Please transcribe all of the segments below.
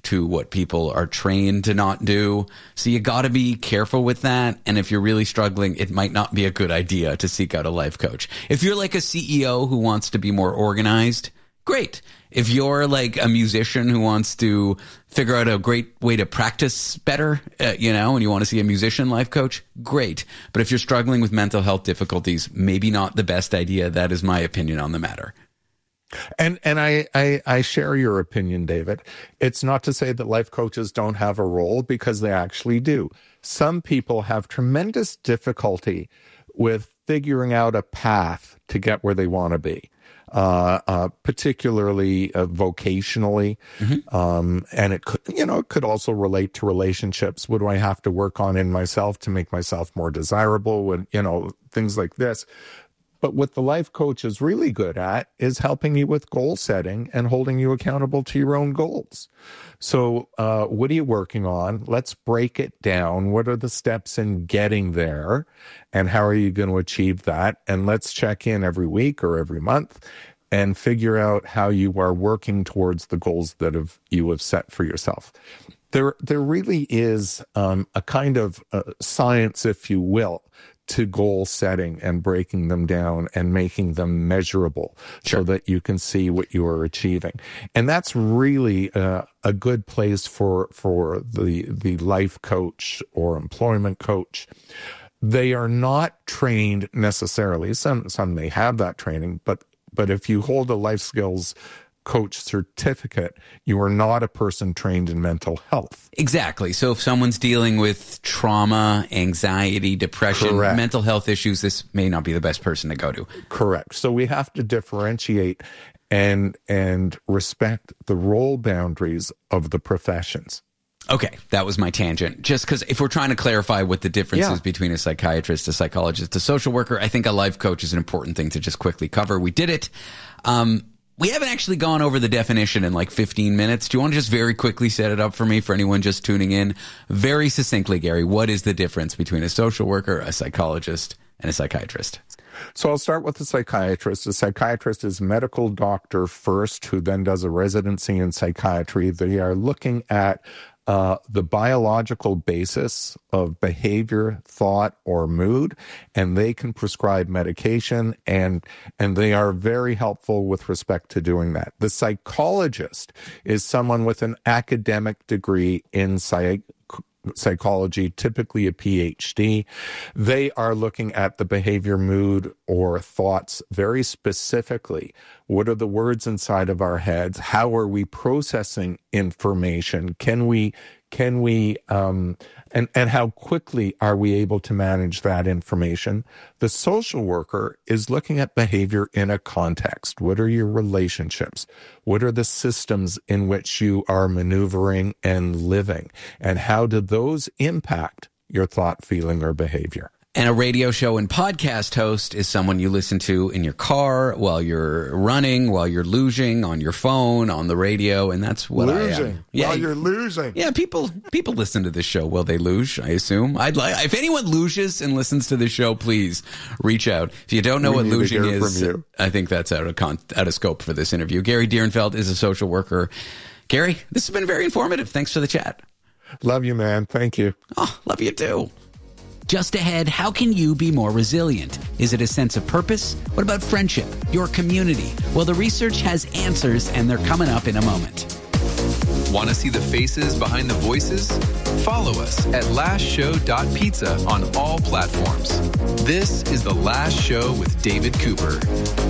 to what people are trained to not do. So you got to be careful with that. And if you're really struggling, it might not be a good idea to seek out a life coach. If you're like a CEO who wants to be more organized, great. If you're like a musician who wants to figure out a great way to practice better, and you want to see a musician life coach, great. But if you're struggling with mental health difficulties, maybe not the best idea. That is my opinion on the matter. And I share your opinion, David. It's not to say that life coaches don't have a role, because they actually do. Some people have tremendous difficulty with figuring out a path to get where they want to be. Particularly vocationally. And it could also relate to relationships. What do I have to work on in myself to make myself more desirable? And, things like this. But what the life coach is really good at is helping you with goal setting and holding you accountable to your own goals. So what are you working on? Let's break it down. What are the steps in getting there? And how are you going to achieve that? And let's check in every week or every month and figure out how you are working towards the goals that you have set for yourself. There really is a kind of science, if you will, to goal setting and breaking them down and making them measurable. Sure. So that you can see what you are achieving. And that's really a good place for the life coach or employment coach. They are not trained necessarily. Some may have that training, but if you hold a life skills coach certificate, you are not a person trained in mental health. Exactly. So if someone's dealing with trauma, anxiety, depression, Correct. mental health issues, this may not be the best person to go to. Correct. So we have to differentiate and respect the role boundaries of the professions. Okay, that was my tangent. Just because if we're trying to clarify what the difference is between a psychiatrist, a psychologist, a social worker, I think a life coach is an important thing to just quickly cover. We did it. We haven't actually gone over the definition in like 15 minutes. Do you want to just very quickly set it up for me, for anyone just tuning in? Very succinctly, Gary, what is the difference between a social worker, a psychologist, and a psychiatrist? So I'll start with the psychiatrist. A psychiatrist is a medical doctor first, who then does a residency in psychiatry. They are looking at the biological basis of behavior, thought, or mood, and they can prescribe medication, and they are very helpful with respect to doing that. The psychologist is someone with an academic degree in psychology, typically a PhD. They are looking at the behavior, mood, or thoughts very specifically. What are the words inside of our heads? How are we processing information? And how quickly are we able to manage that information? The social worker is looking at behavior in a context. What are your relationships? What are the systems in which you are maneuvering and living? And how do those impact your thought, feeling, or behavior? And a radio show and podcast host is someone you listen to in your car, while you're running, while you're luging, on your phone, on the radio, and that's what I am. While you're losing. Yeah, people listen to this show while they luge, I assume. If anyone luges and listens to this show, please reach out. If you don't know what luging is, I think that's out of scope for this interview. Gary Dierenfeld is a social worker. Gary, this has been very informative. Thanks for the chat. Love you, man. Thank you. Oh, love you too. Just ahead, how can you be more resilient? Is it a sense of purpose? What about friendship? Your community? Well, the research has answers, and they're coming up in a moment. Want to see the faces behind the voices? Follow us at lastshow.pizza on all platforms. This is The Last Show with David Cooper.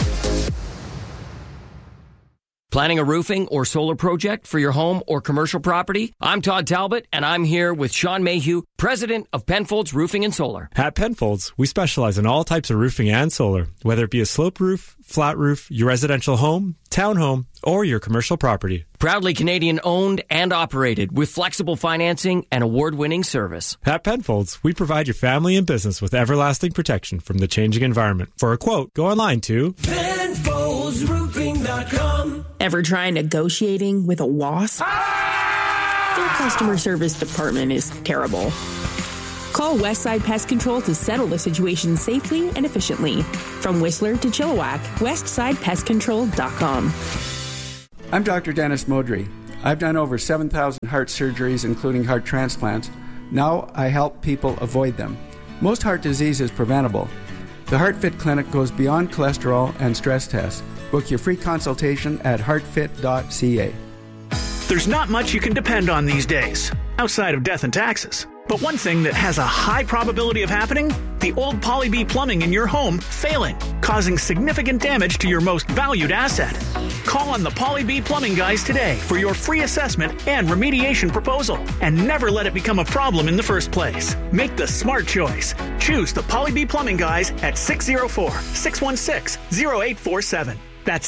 Planning a roofing or solar project for your home or commercial property? I'm Todd Talbot, and I'm here with Sean Mayhew, president of Penfolds Roofing and Solar. At Penfolds, we specialize in all types of roofing and solar, whether it be a sloped roof, flat roof, your residential home, townhome, or your commercial property. Proudly Canadian owned and operated with flexible financing and award-winning service. At Penfolds, we provide your family and business with everlasting protection from the changing environment. For a quote, go online to PenfoldsRoofing.com. Ever try negotiating with a wasp? Their customer service department is terrible. Call Westside Pest Control to settle the situation safely and efficiently. From Whistler to Chilliwack, westsidepestcontrol.com. I'm Dr. Dennis Modry. I've done over 7,000 heart surgeries, including heart transplants. Now I help people avoid them. Most heart disease is preventable. The HeartFit Clinic goes beyond cholesterol and stress tests. Book your free consultation at heartfit.ca. There's not much you can depend on these days, outside of death and taxes. But one thing that has a high probability of happening, the old Poly-B plumbing in your home failing, causing significant damage to your most valued asset. Call on the Poly-B plumbing guys today for your free assessment and remediation proposal, and never let it become a problem in the first place. Make the smart choice. Choose the Poly-B plumbing guys at 604-616-0847. That's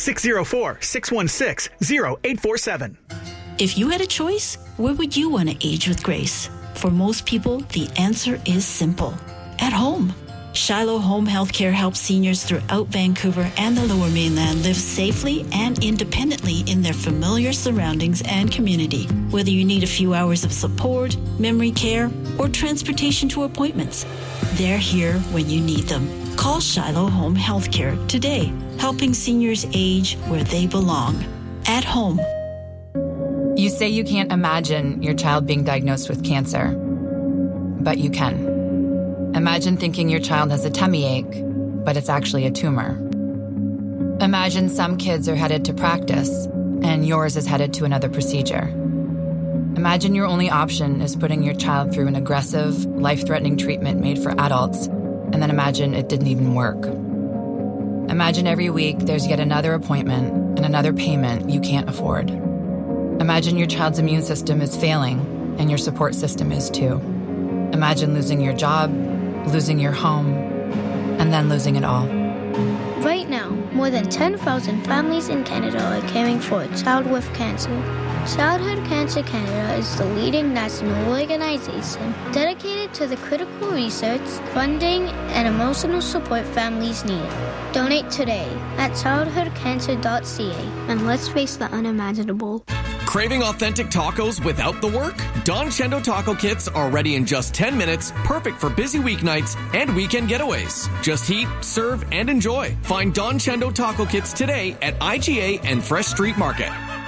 604-616-0847. If you had a choice, where would you want to age with grace? For most people, the answer is simple. At home. Shiloh Home Healthcare helps seniors throughout Vancouver and the Lower Mainland live safely and independently in their familiar surroundings and community. Whether you need a few hours of support, memory care, or transportation to appointments, they're here when you need them. Call Shiloh Home Healthcare today, helping seniors age where they belong. At home. You say you can't imagine your child being diagnosed with cancer, but you can. Imagine thinking your child has a tummy ache, but it's actually a tumor. Imagine some kids are headed to practice, and yours is headed to another procedure. Imagine your only option is putting your child through an aggressive, life-threatening treatment made for adults, and then imagine it didn't even work. Imagine every week there's yet another appointment and another payment you can't afford. Imagine your child's immune system is failing, and your support system is too. Imagine losing your job, losing your home, and then losing it all. Right now, more than 10,000 families in Canada are caring for a child with cancer. Childhood Cancer Canada is the leading national organization dedicated to the critical research, funding, and emotional support families need. Donate today at childhoodcancer.ca and let's face the unimaginable. Craving authentic tacos without the work? Don Chendo taco kits are ready in just 10 minutes, perfect for busy weeknights and weekend getaways. Just heat, serve, and enjoy. Find Don Chendo taco kits today at IGA and Fresh Street Market.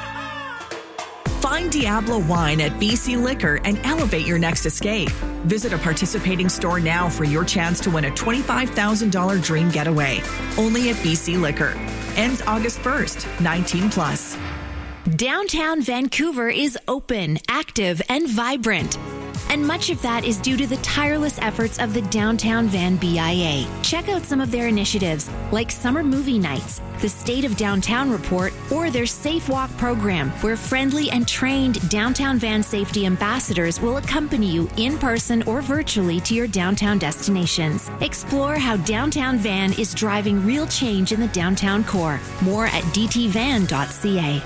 Find Diablo Wine at BC Liquor and elevate your next escape. Visit a participating store now for your chance to win a $25,000 dream getaway. Only at BC Liquor. Ends August 1st, 19 plus. Downtown Vancouver is open, active, and vibrant. And much of that is due to the tireless efforts of the Downtown Van BIA. Check out some of their initiatives, like summer movie nights, the State of Downtown Report, or their Safe Walk program, where friendly and trained Downtown Van safety ambassadors will accompany you in person or virtually to your downtown destinations. Explore how Downtown Van is driving real change in the downtown core. More at dtvan.ca.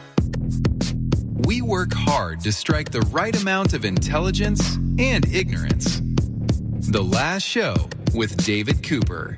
We work hard to strike the right amount of intelligence and ignorance. The Last Show with David Cooper.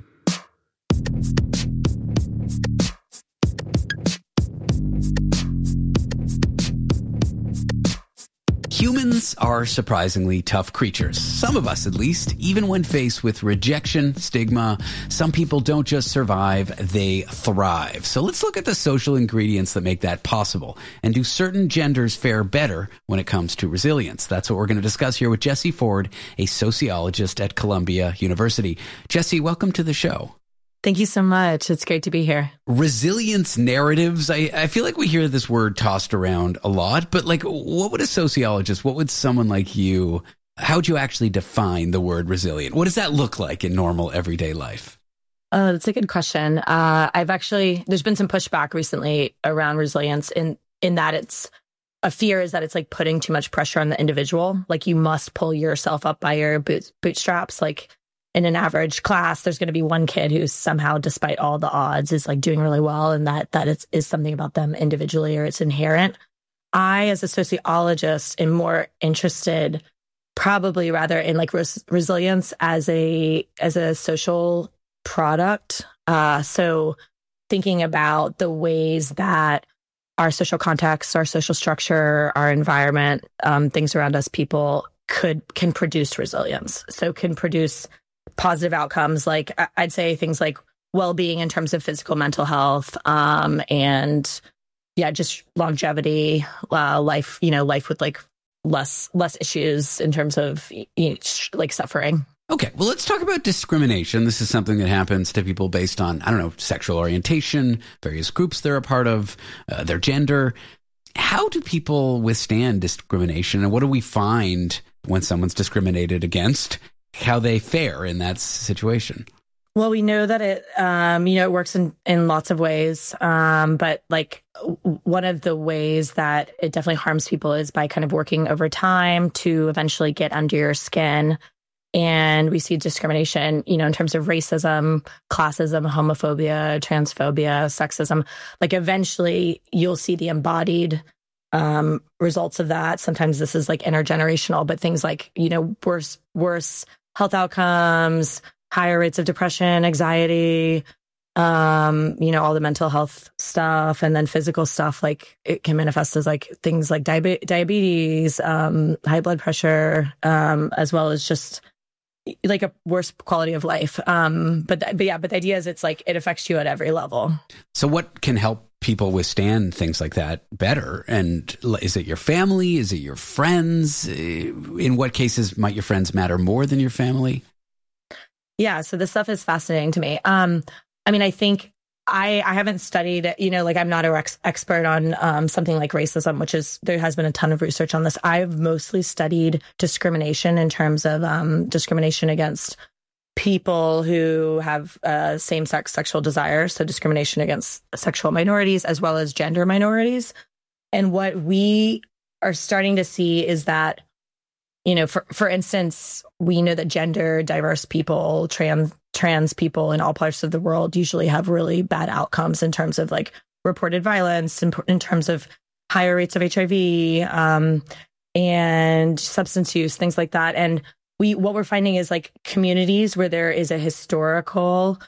Humans are surprisingly tough creatures. Some of us, at least, even when faced with rejection, stigma. Some people don't just survive, they thrive. So let's look at the social ingredients that make that possible. And do certain genders fare better when it comes to resilience? That's what we're going to discuss here with Jessie Ford, a sociologist at Columbia University. Jessie, welcome to the show. Thank you so much. It's great to be here. Resilience narratives. I feel like we hear this word tossed around a lot, but like, what would a sociologist, what would someone like you, how would you actually define the word resilient? What does that look like in normal everyday life? That's a good question. There's been some pushback recently around resilience in that it's a fear is that it's like putting too much pressure on the individual. Like you must pull yourself up by your bootstraps. Like in an average class, there's going to be one kid who's somehow, despite all the odds, is like doing really well, and that is something about them individually, or it's inherent. I, as a sociologist, am more interested, probably rather, in like resilience as a social product. So thinking about the ways that our social context, our social structure, our environment, things around us, people can produce resilience. So can produce positive outcomes, like I'd say things like well-being in terms of physical, mental health, and just longevity, life with like less issues in terms of like suffering. Okay, well, let's talk about discrimination. This is something that happens to people based on, I don't know, sexual orientation, various groups they're a part of, their gender. How do people withstand discrimination, and what do we find when someone's discriminated against, how they fare in that situation? Well, we know that it, it works in lots of ways. But like one of the ways that it definitely harms people is by kind of working over time to eventually get under your skin. And we see discrimination, in terms of racism, classism, homophobia, transphobia, sexism. Like eventually you'll see the embodied results of that. Sometimes this is like intergenerational, but things like, worse health outcomes, higher rates of depression, anxiety, all the mental health stuff, and then physical stuff, like it can manifest as like things like diabetes, high blood pressure, as well as just like a worse quality of life. But the idea is it's like it affects you at every level. So what can help people withstand things like that better? And is it your family? Is it your friends? In what cases might your friends matter more than your family? Yeah, so this stuff is fascinating to me. I think I haven't studied, I'm not an expert on something like racism, there has been a ton of research on this. I've mostly studied discrimination in terms of discrimination against people who have same-sex sexual desires, so discrimination against sexual minorities as well as gender minorities. And what we are starting to see is that, for instance, we know that gender diverse people, trans people in all parts of the world usually have really bad outcomes in terms of like reported violence, in terms of higher rates of HIV and substance use, things like that. And what we're finding is like communities where there is a historical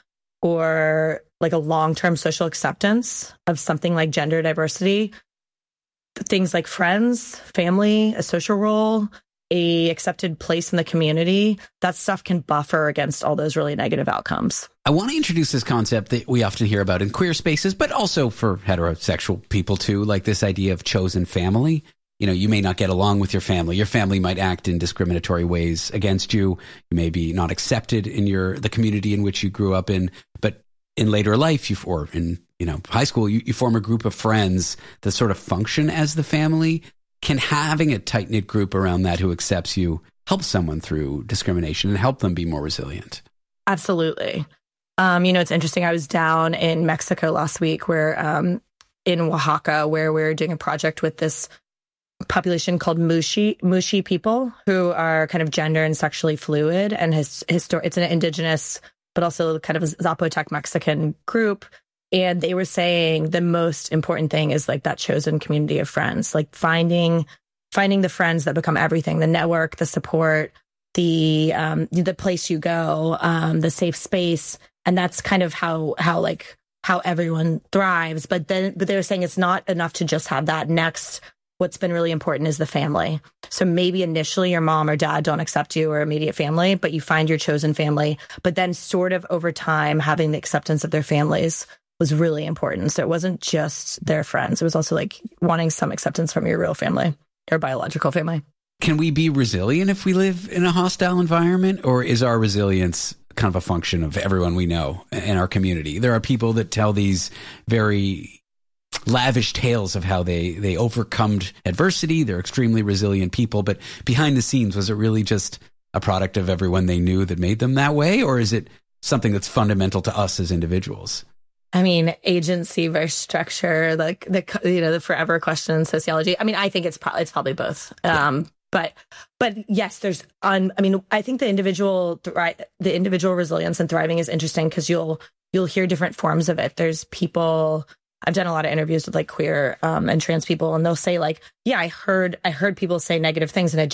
or like a long-term social acceptance of something like gender diversity, things like friends, family, a social role, a accepted place in the community, that stuff can buffer against all those really negative outcomes. I want to introduce this concept that we often hear about in queer spaces, but also for heterosexual people too, like this idea of chosen family. You may not get along with your family. Your family might act in discriminatory ways against you. You may be not accepted in the community in which you grew up in, but in later life, or in high school, you form a group of friends that sort of function as the family. Can having a tight-knit group around that who accepts you help someone through discrimination and help them be more resilient? Absolutely. It's interesting. I was down in Mexico last week in Oaxaca, where we're doing a project with this population called Mushi people, who are kind of gender and sexually fluid. And it's an indigenous, but also kind of a Zapotec Mexican group. And they were saying the most important thing is like that chosen community of friends, like finding the friends that become everything, the network, the support, the place you go, the safe space. And that's kind of how everyone thrives. But they were saying it's not enough to just have that. Next, what's been really important is the family. So maybe initially your mom or dad don't accept you or immediate family, but you find your chosen family. But then sort of over time, having the acceptance of their families was really important. So it wasn't just their friends. It was also like wanting some acceptance from your real family, your biological family. Can we be resilient if we live in a hostile environment, or is our resilience kind of a function of everyone we know in our community? There are people that tell these very lavish tales of how they overcome adversity. They're extremely resilient people, but behind the scenes, was it really just a product of everyone they knew that made them that way? Or is it something that's fundamental to us as individuals? I mean, agency versus structure, like the forever question in sociology. I mean, I think it's probably both. Yeah. But yes, I think the individual resilience and thriving is interesting because you'll hear different forms of it. There's people. I've done a lot of interviews with like queer and trans people, and they'll say like, yeah, I heard people say negative things, and I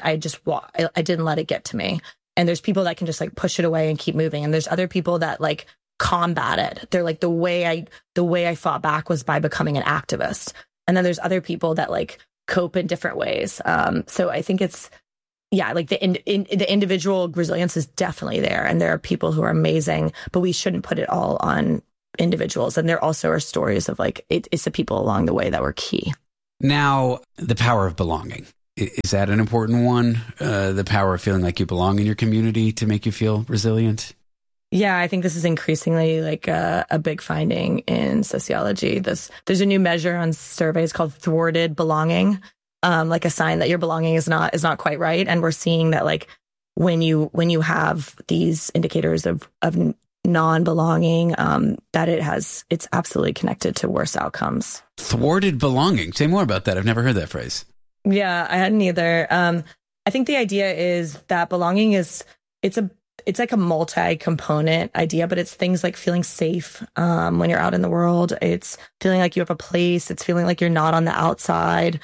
didn't let it get to me. And there's people that can just like push it away and keep moving, and there's other people that like combat it. They're like, the way I fought back was by becoming an activist. And then there's other people that like cope in different ways. So I think it's, like the individual resilience is definitely there. And there are people who are amazing, but we shouldn't put it all on individuals. And there also are stories of like, it's the people along the way that were key. Now, the power of belonging. Is that an important one? The power of feeling like you belong in your community to make you feel resilient? Yeah, I think this is increasingly like a big finding in sociology. There's a new measure on surveys called thwarted belonging, like a sign that your belonging is not quite right. And we're seeing that like when you have these indicators of non-belonging, that it's absolutely connected to worse outcomes. Thwarted belonging. Say more about that. I've never heard that phrase. Yeah, I hadn't either. I think the idea is that belonging it's like a multi-component idea, but it's things like feeling safe when you're out in the world. It's feeling like you have a place. It's feeling like you're not on the outside.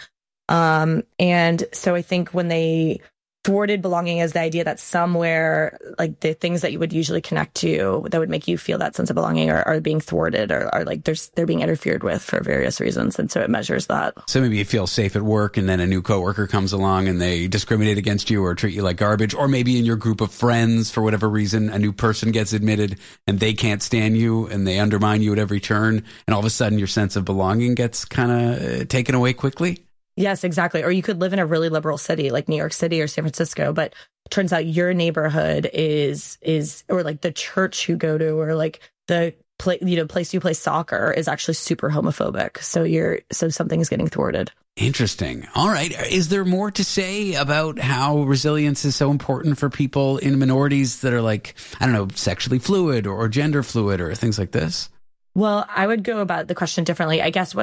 And so I think when they thwarted belonging is the idea that somewhere, like the things that you would usually connect to that would make you feel that sense of belonging are being thwarted or are like they're being interfered with for various reasons. And so it measures that. So maybe you feel safe at work and then a new coworker comes along and they discriminate against you or treat you like garbage. Or maybe in your group of friends, for whatever reason, a new person gets admitted and they can't stand you and they undermine you at every turn. And all of a sudden your sense of belonging gets kind of taken away quickly. Yes, exactly. Or you could live in a really liberal city like New York City or San Francisco, but it turns out your neighborhood is or like the church you go to or like the place you play soccer is actually super homophobic. So something is getting thwarted. Interesting. All right. Is there more to say about how resilience is so important for people in minorities that are like, I don't know, sexually fluid or gender fluid or things like this? Well, I would go about the question differently. I guess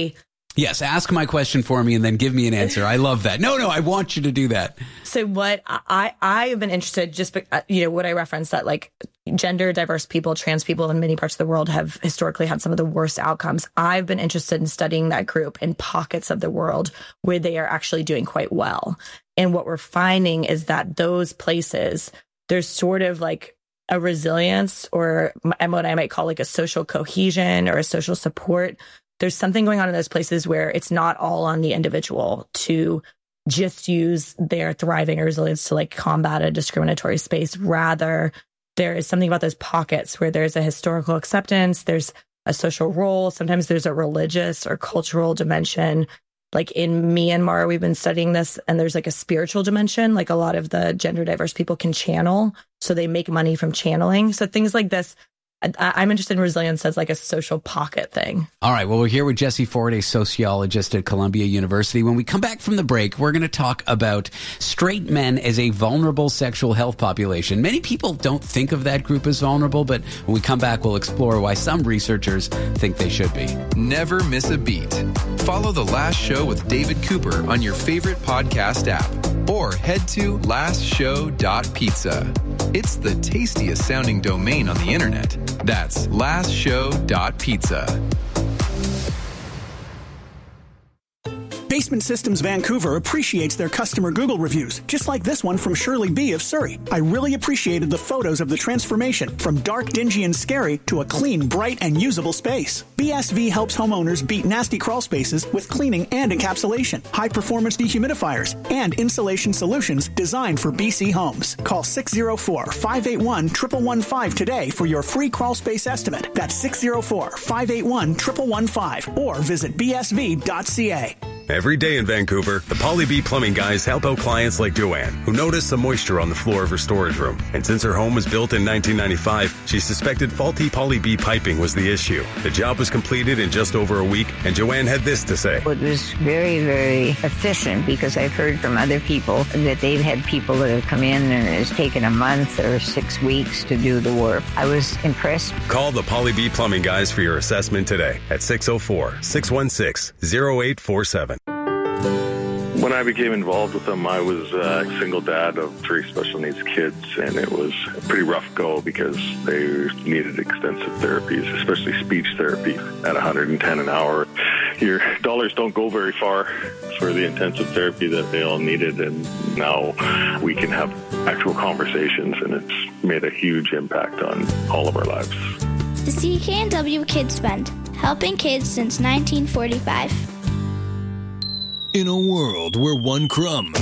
Yes, ask my question for me and then give me an answer. I love that. No, I want you to do that. So what I have been interested, just, what I referenced that like gender diverse people, trans people in many parts of the world have historically had some of the worst outcomes. I've been interested in studying that group in pockets of the world where they are actually doing quite well. And what we're finding is that those places, there's sort of like a resilience or what I might call like a social cohesion or a social support. There's something going on in those places where it's not all on the individual to just use their thriving or resilience to like combat a discriminatory space. Rather, there is something about those pockets where there's a historical acceptance, there's a social role, sometimes there's a religious or cultural dimension. Like in Myanmar, we've been studying this, and there's like a spiritual dimension. Like a lot of the gender diverse people can channel, so they make money from channeling. So things like this. I'm interested in resilience as like a social pocket thing. All right. Well, we're here with Jessie Ford, a sociologist at Columbia University. When we come back from the break, we're going to talk about straight men as a vulnerable sexual health population. Many people don't think of that group as vulnerable, but when we come back, we'll explore why some researchers think they should be. Never miss a beat. Follow The Last Show with David Cooper on your favorite podcast app or head to lastshow.pizza. It's the tastiest sounding domain on the internet. That's lastshow.pizza. Basement Systems Vancouver appreciates their customer Google reviews, just like this one from Shirley B. of Surrey. I really appreciated the photos of the transformation from dark, dingy, and scary to a clean, bright, and usable space. BSV helps homeowners beat nasty crawl spaces with cleaning and encapsulation, high-performance dehumidifiers, and insulation solutions designed for BC homes. Call 604-581-1115 today for your free crawl space estimate. That's 604-581-1115 or visit bsv.ca. Every day in Vancouver, the Poly B Plumbing guys help out clients like Joanne, who noticed some moisture on the floor of her storage room. And since her home was built in 1995, she suspected faulty Poly B piping was the issue. The job was completed in just over a week, and Joanne had this to say. It was very, very efficient because I've heard from other people that they've had people that have come in and it's taken a month or 6 weeks to do the work. I was impressed. Call the Poly B Plumbing guys for your assessment today at 604-616-0847. When I became involved with them, I was a single dad of 3 special needs kids, and it was a pretty rough go because they needed extensive therapies, especially speech therapy at $110 an hour. Your dollars don't go very far for the intensive therapy that they all needed, and now we can have actual conversations, and it's made a huge impact on all of our lives. The CKNW Kids Fund, helping kids since 1945. In a world where one crumb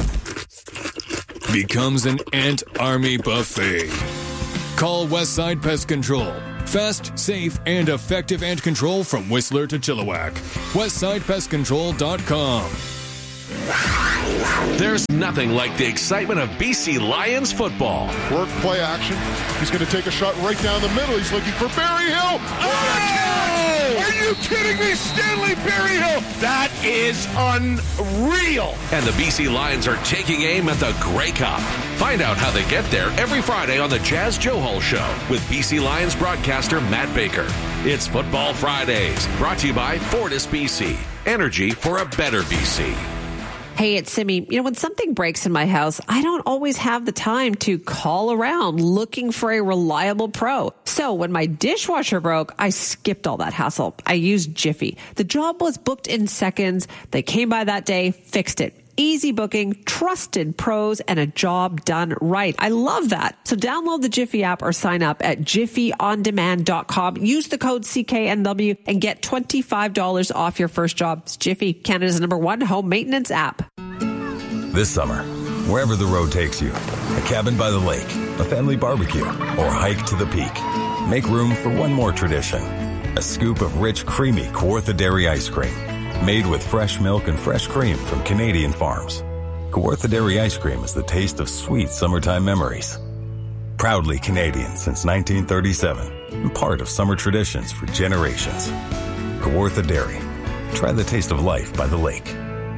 becomes an ant army buffet, call Westside Pest Control Fast, safe, and effective ant control from Whistler to Chilliwack. WestsidePestControl.com. There's nothing like the excitement of BC Lions football. Work play action. He's going to take a shot right down the middle. He's looking for Barry Hill. Oh! Are you kidding me? Stanley Berryhill. That is unreal. And the BC Lions are taking aim at the Grey Cup. Find out how they get there every Friday on the Jazz Joe Hall Show with BC Lions broadcaster Matt Baker. It's Football Fridays, brought to you by Fortis BC. Energy for a better BC. Hey, it's Simi. When something breaks in my house, I don't always have the time to call around looking for a reliable pro. So when my dishwasher broke, I skipped all that hassle. I used Jiffy. The job was booked in seconds. They came by that day, fixed it. Easy booking, trusted pros, and a job done right. I love that. So download the Jiffy app or sign up at jiffyondemand.com. Use the code CKNW and get $25 off your first job. It's Jiffy, Canada's #1 home maintenance app. This summer, wherever the road takes you, a cabin by the lake, a family barbecue, or hike to the peak, make room for one more tradition. A scoop of rich, creamy Kawartha Dairy ice cream. Made with fresh milk and fresh cream from Canadian farms. Kawartha Dairy Ice Cream is the taste of sweet summertime memories. Proudly Canadian since 1937 and part of summer traditions for generations. Kawartha Dairy. Try the taste of life by the lake.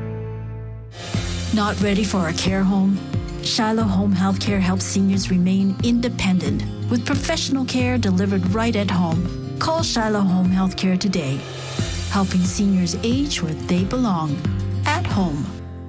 Not ready for a care home? Shiloh Home Healthcare helps seniors remain independent with professional care delivered right at home. Call Shiloh Home Healthcare today, helping seniors age where they belong, at home.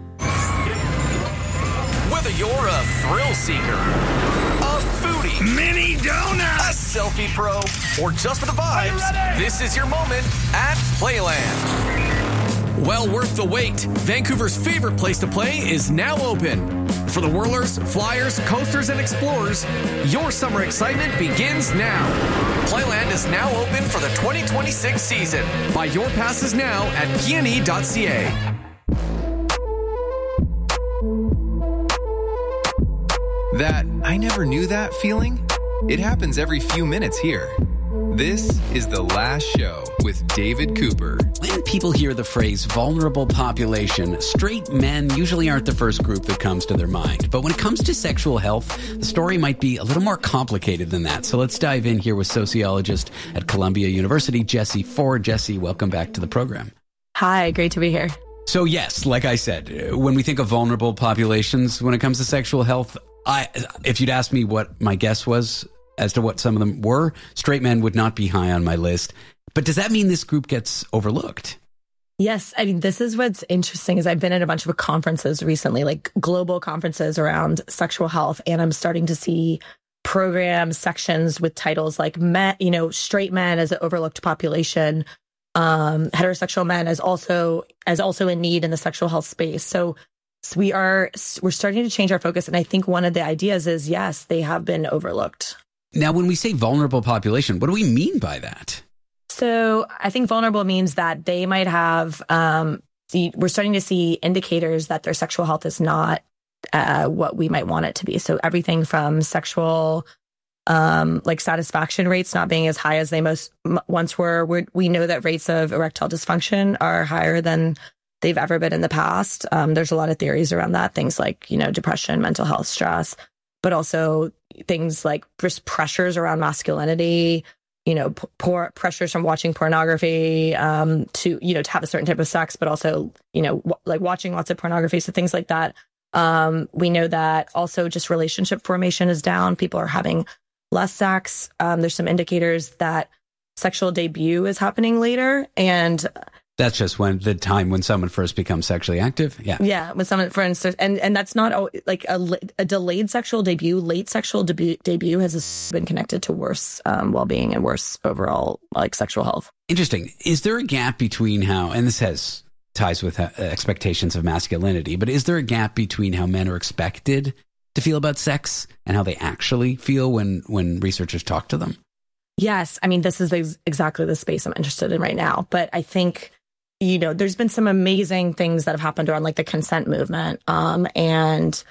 Whether you're a thrill seeker, a foodie, mini donut, a selfie pro, or just for the vibes, this is your moment at Playland. Well worth the wait. Vancouver's favorite place to play is now open. For the whirlers, flyers, coasters, and explorers, your summer excitement begins now. Playland is now open for the 2026 season. Buy your passes now at pne.ca. That I never knew that feeling? It happens every few minutes here. This is The Last Show with David Cooper. When people hear the phrase vulnerable population, straight men usually aren't the first group that comes to their mind. But when it comes to sexual health, the story might be a little more complicated than that. So let's dive in here with sociologist at Columbia University, Jessie Ford. Jessie, welcome back to the program. Hi, great to be here. So yes, like I said, when we think of vulnerable populations, when it comes to sexual health, if you'd asked me what my guess was as to what some of them were, straight men would not be high on my list. But does that mean this group gets overlooked? Yes. I mean, this is what's interesting is I've been at a bunch of conferences recently, like global conferences around sexual health, and I'm starting to see programs, sections with titles like men, straight men as an overlooked population, heterosexual men as also in need in the sexual health space. So we're starting to change our focus. And I think one of the ideas is, yes, they have been overlooked. Now, when we say vulnerable population, what do we mean by that? So I think vulnerable means that they might have, we're starting to see indicators that their sexual health is not what we might want it to be. So everything from sexual satisfaction rates not being as high as they once were. We know that rates of erectile dysfunction are higher than they've ever been in the past. There's a lot of theories around that, things like, depression, mental health, stress, but also things like just pressures around masculinity, poor pressures from watching pornography, to have a certain type of sex, but also, like watching lots of pornography. So things like that. We know that also just relationship formation is down. People are having less sex. There's some indicators that sexual debut is happening later. And that's just when someone first becomes sexually active. Yeah. Yeah. When someone, for instance, and that's not like a delayed sexual debut. Late sexual debut has been connected to worse well-being and worse overall sexual health. Interesting. Is there a gap between and this ties with expectations of masculinity, but is there a gap between how men are expected to feel about sex and how they actually feel when researchers talk to them? Yes. I mean, this is exactly the space I'm interested in right now. But I think, there's been some amazing things that have happened around the consent movement. And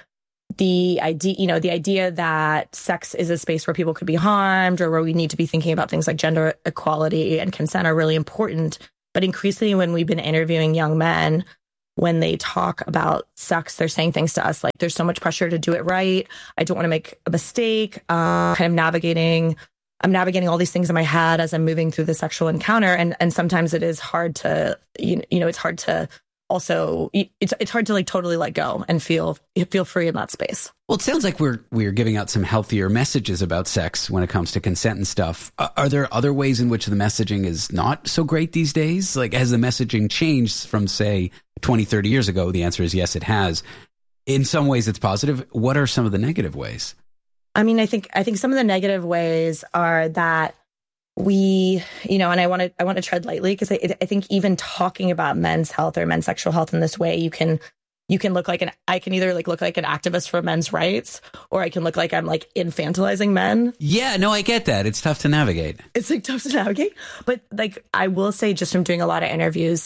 the idea that sex is a space where people could be harmed, or where we need to be thinking about things like gender equality and consent are really important. But increasingly, when we've been interviewing young men, when they talk about sex, they're saying things to us like, there's so much pressure to do it right. I don't want to make a mistake. I'm navigating all these things in my head as I'm moving through the sexual encounter. And sometimes it is hard to, it's hard to also, it's hard to like totally let go and feel free in that space. Well, it sounds like we're giving out some healthier messages about sex when it comes to consent and stuff. Are there other ways in which the messaging is not so great these days? Like, has the messaging changed from, say, 20, 30 years ago? The answer is yes, it has. In some ways, it's positive. What are some of the negative ways? I mean, I think some of the negative ways are that we, and I want to tread lightly, because I think even talking about men's health or men's sexual health in this way, you can look like I can either like look like an activist for men's rights, or I can look like I'm like infantilizing men. Yeah, no, I get that. It's tough to navigate. It's like tough to navigate. But like, I will say, just from doing a lot of interviews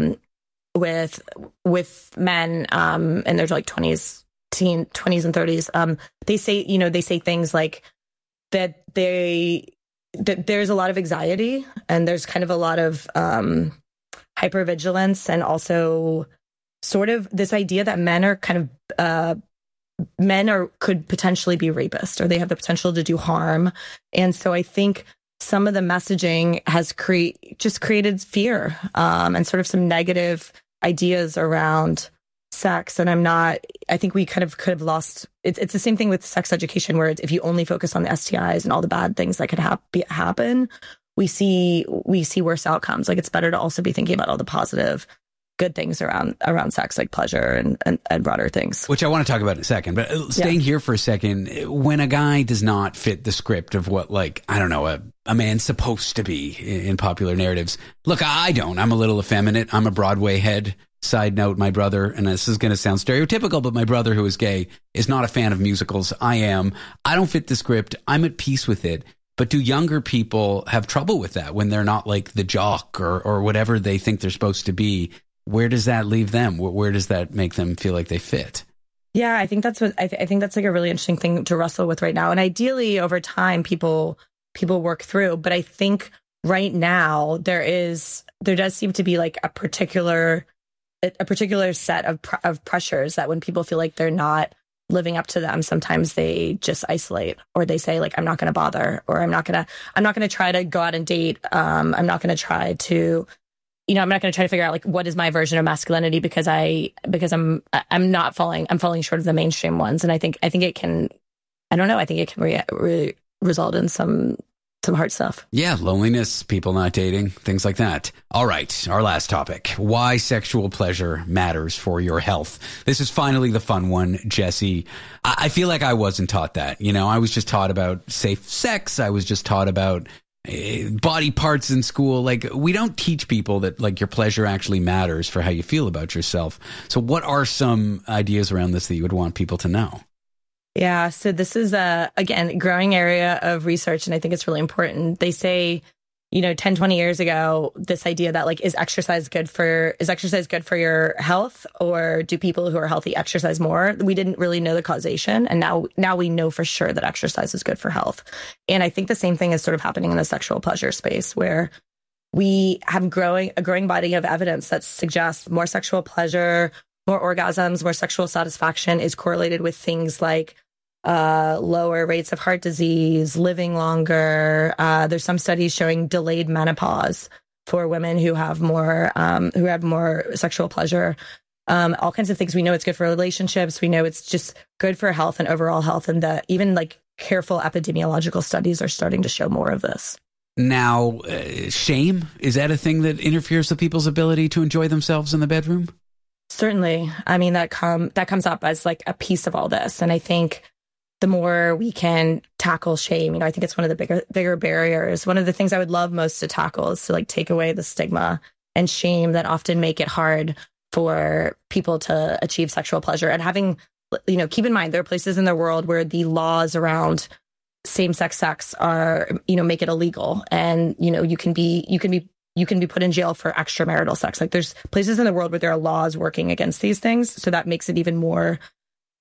with men in their like 20s and 30s, they say things like that there's a lot of anxiety, and there's kind of a lot of hypervigilance, and also sort of this idea that men are kind of could potentially be rapists, or they have the potential to do harm. And so I think some of the messaging has created fear and sort of some negative ideas around sex. And I think we kind of could have lost, it's the same thing with sex education, where if you only focus on the STIs and all the bad things that could happen, we see worse outcomes. Like, it's better to also be thinking about all the positive, good things around sex, like pleasure and broader things. Which I want to talk about in a second, but staying here for a second, when a guy does not fit the script of what, like, I don't know, a man's supposed to be in popular narratives. Look, I don't. I'm a little effeminate. I'm a Broadway head. Side note, my brother, and this is going to sound stereotypical, but my brother, who is gay, is not a fan of musicals. I am. I don't fit the script. I'm at peace with it. But do younger people have trouble with that when they're not like the jock or whatever they think they're supposed to be? Where does that leave them? Where does that make them feel like they fit? Yeah, I think that's I think that's like a really interesting thing to wrestle with right now. And ideally, over time, people work through. But I think right now there does seem to be like a particular set of pressures that when people feel like they're not living up to them, sometimes they just isolate, or they say like, I'm not going to bother, or I'm not going to try to go out and date. I'm not going to try to, I'm not going to try to figure out like, what is my version of masculinity, because I'm falling short of the mainstream ones. And I think it can, result in some hard stuff. Yeah, loneliness, people not dating, things like that. All right, our last topic. Why sexual pleasure matters for your health. This is finally the fun one, Jesse. I feel like I wasn't taught that. I was just taught about safe sex. I was just taught about body parts in school. Like, we don't teach people that like your pleasure actually matters for how you feel about yourself. So what are some ideas around this that you would want people to know? Yeah, so this is again, a growing area of research, and I think it's really important. They say, 10, 20 years ago, this idea that like, is exercise good for your health, or do people who are healthy exercise more? We didn't really know the causation, and now we know for sure that exercise is good for health. And I think the same thing is sort of happening in the sexual pleasure space, where we have a growing body of evidence that suggests more sexual pleasure, more orgasms, more sexual satisfaction is correlated with things like lower rates of heart disease, living longer. There's some studies showing delayed menopause for women who have more sexual pleasure. All kinds of things. We know it's good for relationships. We know it's just good for health and overall health. And even like careful epidemiological studies are starting to show more of this. Now, shame, is that a thing that interferes with people's ability to enjoy themselves in the bedroom? Certainly. I mean, that comes up as like a piece of all this. And I think the more we can tackle shame, I think it's one of the bigger barriers. One of the things I would love most to tackle is to like take away the stigma and shame that often make it hard for people to achieve sexual pleasure. And having, keep in mind, there are places in the world where the laws around same-sex sex are, make it illegal. And, you can be put in jail for extramarital sex. Like, there's places in the world where there are laws working against these things. So that makes it even more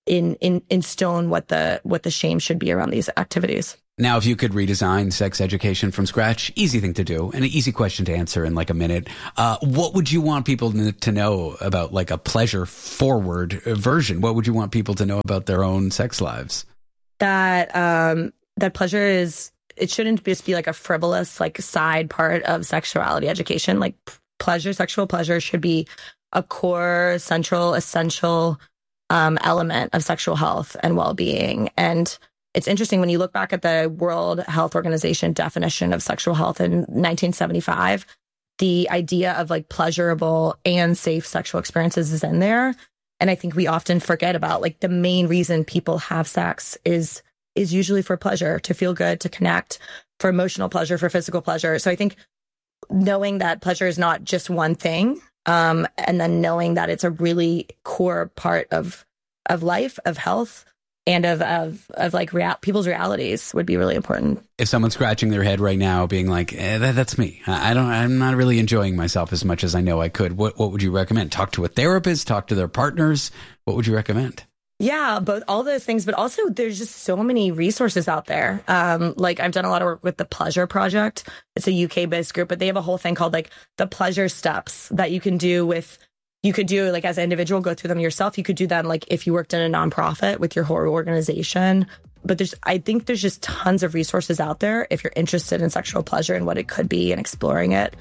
in stone what the shame should be around these activities. Now, if you could redesign sex education from scratch, easy thing to do and an easy question to answer in like a minute. What would you want people to know about like a pleasure forward version? What would you want people to know about their own sex lives? That pleasure it shouldn't just be like a frivolous, like side part of sexuality education. Like sexual pleasure should be a core, central, essential element of sexual health and well-being. And it's interesting when you look back at the World Health Organization definition of sexual health in 1975, the idea of like pleasurable and safe sexual experiences is in there. And I think we often forget about like the main reason people have sex is usually for pleasure, to feel good, to connect, for emotional pleasure, for physical pleasure. So I think knowing that pleasure is not just one thing, and then knowing that it's a really core part of life, of health, and of like people's realities would be really important. If someone's scratching their head right now being like, that's me. I'm not really enjoying myself as much as I know I could. What would you recommend? Talk to a therapist, talk to their partners. What would you recommend? Yeah, both all those things, but also there's just so many resources out there. Like I've done a lot of work with the Pleasure Project. It's a UK-based group, but they have a whole thing called like the pleasure steps that you can do like as an individual, go through them yourself. You could do them like if you worked in a nonprofit with your whole organization. But I think there's just tons of resources out there if you're interested in sexual pleasure and what it could be and exploring it.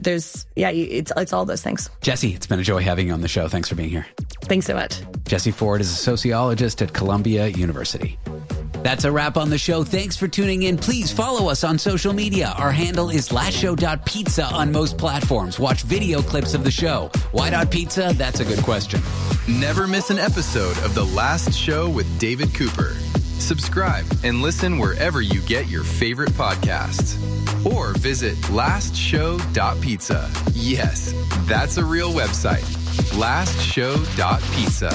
It's all those things. Jessie, it's been a joy having you on the show. Thanks for being here. Thanks so much. Jessie Ford is a sociologist at Columbia University. That's a wrap on the show. Thanks for tuning in. Please follow us on social media. Our handle is lastshow.pizza on most platforms. Watch video clips of the show. Why .pizza? That's a good question. Never miss an episode of The Last Show with David Cooper. Subscribe and listen wherever you get your favorite podcasts. Or visit lastshow.pizza. Yes, that's a real website. lastshow.pizza.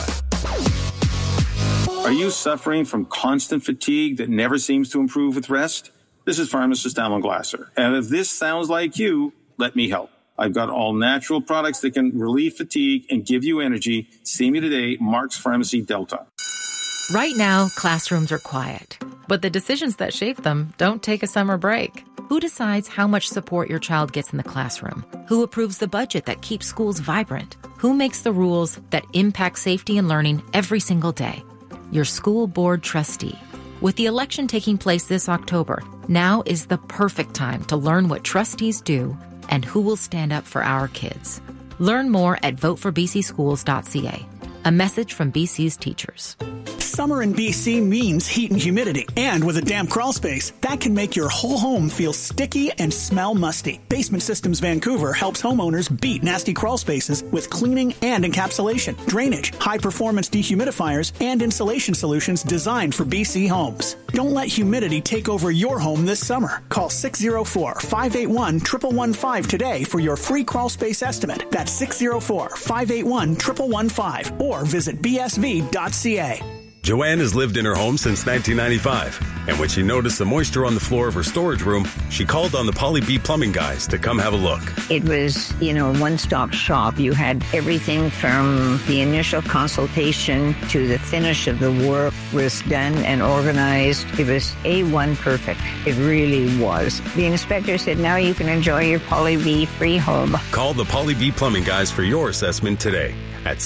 Are you suffering from constant fatigue that never seems to improve with rest? This is pharmacist Alan Glasser. And if this sounds like you, let me help. I've got all natural products that can relieve fatigue and give you energy. See me today, Mark's Pharmacy Delta. Right now, classrooms are quiet, but the decisions that shape them don't take a summer break. Who decides how much support your child gets in the classroom? Who approves the budget that keeps schools vibrant? Who makes the rules that impact safety and learning every single day? Your school board trustee. With the election taking place this October, now is the perfect time to learn what trustees do and who will stand up for our kids. Learn more at votefordbcschools.ca. A message from BC's teachers. Summer in BC means heat and humidity. And with a damp crawl space, that can make your whole home feel sticky and smell musty. Basement Systems Vancouver helps homeowners beat nasty crawl spaces with cleaning and encapsulation, drainage, high-performance dehumidifiers, and insulation solutions designed for BC homes. Don't let humidity take over your home this summer. Call 604-581-1115 today for your free crawl space estimate. That's 604-581-1115 or visit bsv.ca. Joanne has lived in her home since 1995, and when she noticed the moisture on the floor of her storage room, she called on the Polly B Plumbing guys to come have a look. It was, one-stop shop. You had everything from the initial consultation to the finish of the work was done and organized. It was A1 perfect. It really was. The inspector said, now you can enjoy your Polly B free home. Call the Polly B Plumbing guys for your assessment today at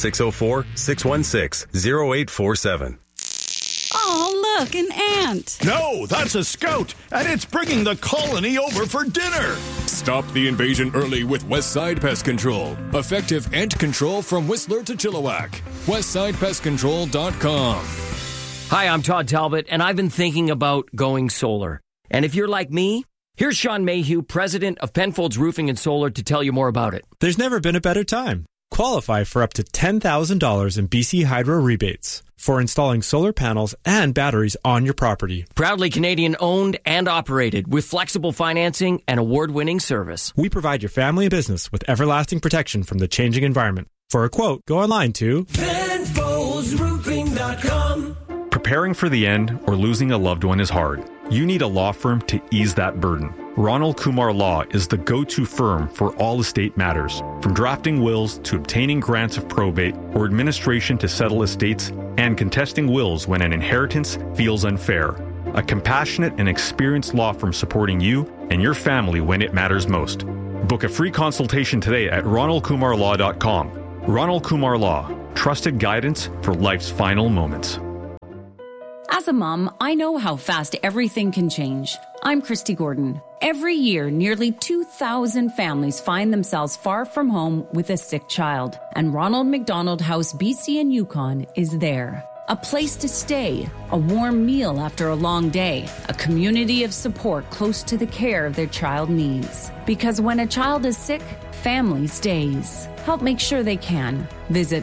604-616-0847. Oh, look, an ant. No, that's a scout, and it's bringing the colony over for dinner. Stop the invasion early with Westside Pest Control. Effective ant control from Whistler to Chilliwack. WestsidePestControl.com. Hi, I'm Todd Talbot, and I've been thinking about going solar. And if you're like me, here's Sean Mayhew, president of Penfolds Roofing and Solar, to tell you more about it. There's never been a better time. Qualify for up to $10,000 in BC Hydro rebates for installing solar panels and batteries on your property. Proudly Canadian owned and operated with flexible financing and award-winning service. We provide your family and business with everlasting protection from the changing environment. For a quote, go online to PenfoldsRoofing.com. Preparing for the end or losing a loved one is hard. You need a law firm to ease that burden. Ronald Kumar Law is the go-to firm for all estate matters, from drafting wills to obtaining grants of probate or administration to settle estates and contesting wills when an inheritance feels unfair. A compassionate and experienced law firm supporting you and your family when it matters most. Book a free consultation today at ronaldkumarlaw.com. Ronald Kumar Law, trusted guidance for life's final moments. As a mom, I know how fast everything can change. I'm Christy Gordon. Every year, nearly 2,000 families find themselves far from home with a sick child. And Ronald McDonald House BC and Yukon is there. A place to stay, a warm meal after a long day, a community of support close to the care their child needs. Because when a child is sick, family stays. Help make sure they can. Visit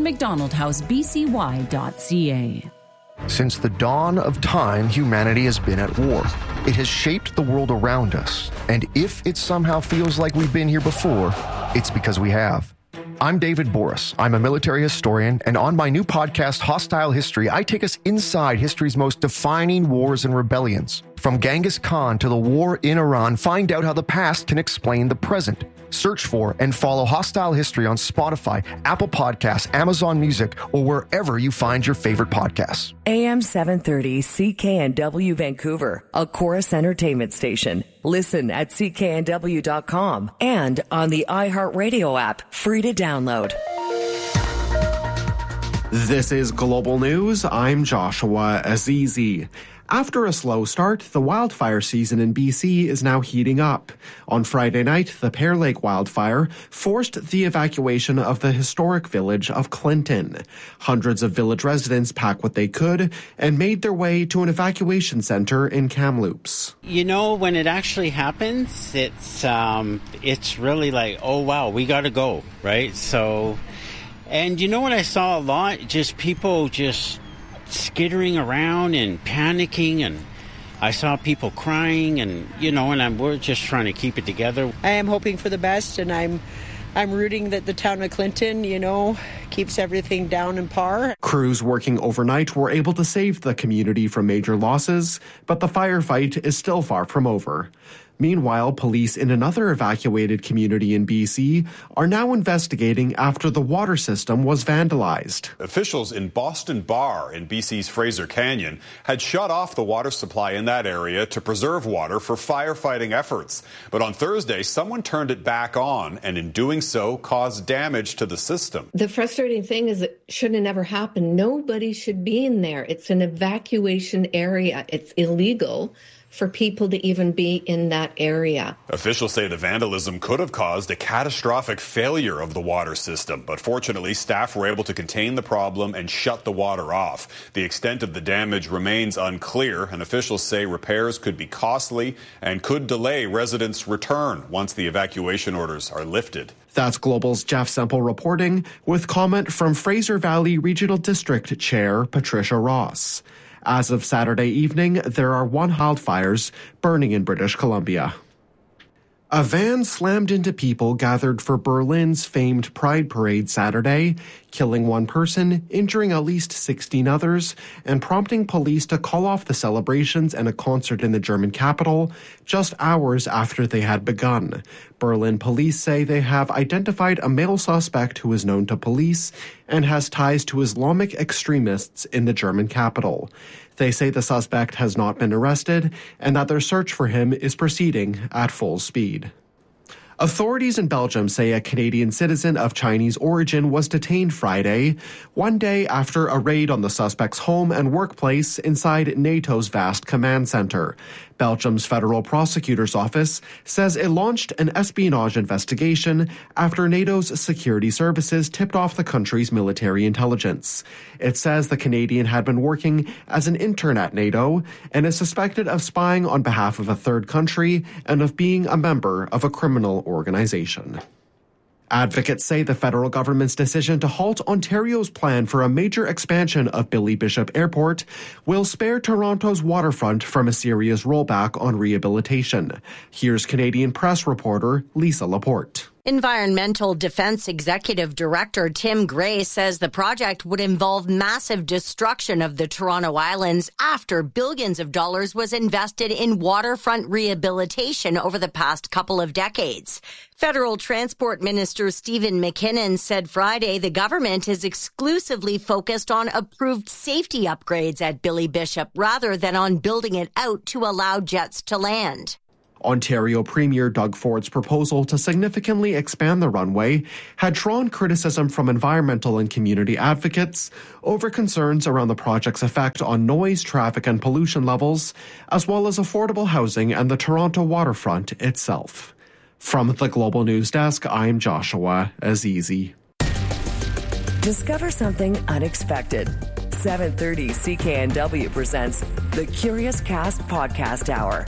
ronaldmcdonaldhousebcy.ca. Since the dawn of time, humanity has been at war. It has shaped the world around us. And if it somehow feels like we've been here before, it's because we have. I'm David Boris. I'm a military historian, and on my new podcast, Hostile History, I take us inside history's most defining wars and rebellions. From Genghis Khan to the war in Iran, find out how the past can explain the present. Search for and follow Hostile History on Spotify, Apple Podcasts, Amazon Music, or wherever you find your favorite podcasts. AM 730 CKNW Vancouver, a Chorus Entertainment station. Listen at cknw.com and on the iHeartRadio app, free to download. This is Global News. I'm Joshua Azizi. After a slow start, the wildfire season in BC is now heating up. On Friday night, the Pear Lake wildfire forced the evacuation of the historic village of Clinton. Hundreds of village residents packed what they could and made their way to an evacuation center in Kamloops. You know, when it actually happens, it's really like, oh wow, we got to go, right? So, and you know what I saw a lot? Just people just skittering around and panicking, and I saw people crying, and we're just trying to keep it together. I am hoping for the best, and I'm rooting that the town of Clinton, keeps everything down in par. Crews working overnight were able to save the community from major losses, but the firefight is still far from over. Meanwhile, police in another evacuated community in BC are now investigating after the water system was vandalized. Officials in Boston Bar in BC's Fraser Canyon had shut off the water supply in that area to preserve water for firefighting efforts. But on Thursday, someone turned it back on and in doing so caused damage to the system. The frustrating thing is it should have never happened. Nobody should be in there. It's an evacuation area. It's illegal for people to even be in that area. Officials say the vandalism could have caused a catastrophic failure of the water system, but fortunately staff were able to contain the problem and shut the water off. The extent of the damage remains unclear, and officials say repairs could be costly and could delay residents' return once the evacuation orders are lifted. That's Global's Jeff Semple reporting, with comment from Fraser Valley Regional District Chair Patricia Ross. As of Saturday evening, there are 1 wildfires burning in British Columbia. A van slammed into people gathered for Berlin's famed Pride Parade Saturday, killing 1 person, injuring at least 16 others, and prompting police to call off the celebrations and a concert in the German capital just hours after they had begun. Berlin police say they have identified a male suspect who is known to police and has ties to Islamic extremists in the German capital. They say the suspect has not been arrested and that their search for him is proceeding at full speed. Authorities in Belgium say a Canadian citizen of Chinese origin was detained Friday, 1 day after a raid on the suspect's home and workplace inside NATO's vast command center. Belgium's federal prosecutor's office says it launched an espionage investigation after NATO's security services tipped off the country's military intelligence. It says the Canadian had been working as an intern at NATO and is suspected of spying on behalf of a third country and of being a member of a criminal organization. Advocates say the federal government's decision to halt Ontario's plan for a major expansion of Billy Bishop Airport will spare Toronto's waterfront from a serious rollback on rehabilitation. Here's Canadian press reporter Lisa Laporte. Environmental Defense Executive Director Tim Gray says the project would involve massive destruction of the Toronto Islands after billions of dollars was invested in waterfront rehabilitation over the past couple of decades. Federal Transport Minister Stephen McKinnon said Friday the government is exclusively focused on approved safety upgrades at Billy Bishop rather than on building it out to allow jets to land. Ontario Premier Doug Ford's proposal to significantly expand the runway had drawn criticism from environmental and community advocates over concerns around the project's effect on noise, traffic, and pollution levels, as well as affordable housing and the Toronto waterfront itself. From the Global News Desk, I'm Joshua Azizi. Discover something unexpected. 7:30 CKNW presents the Curious Cast Podcast Hour.